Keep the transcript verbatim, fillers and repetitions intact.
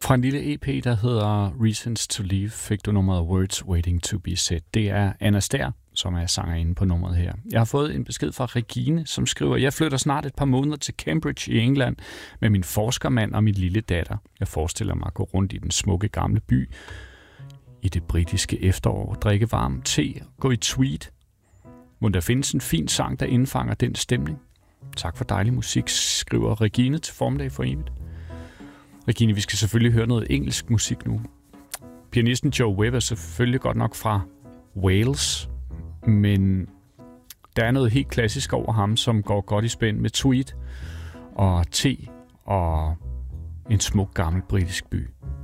Fra en lille E P, der hedder Reasons to Leave, fik du nummeret Words Waiting to be Said. Det er Anna Stær, som er sangerinde på nummeret her. Jeg har fået en besked fra Regine, som skriver: Jeg flytter snart et par måneder til Cambridge i England med min forskermand og min lille datter. Jeg forestiller mig at gå rundt i den smukke gamle by i det britiske efterår, drikke varm te, gå i tweed. Må der findes en fin sang, der indfanger den stemning? Tak for dejlig musik, skriver Regine til Formiddag for evigt. Regine, vi skal selvfølgelig høre noget engelsk musik nu. Pianisten Joe Webb er selvfølgelig godt nok fra Wales, men der er noget helt klassisk over ham, som går godt i spænd med tweed og te og en smuk gammel britisk by.